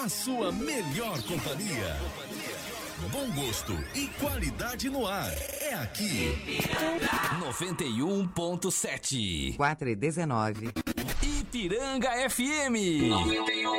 a sua melhor companhia. Bom gosto e qualidade no ar. É aqui. 91.7. 4:19. Ipiranga FM. 91.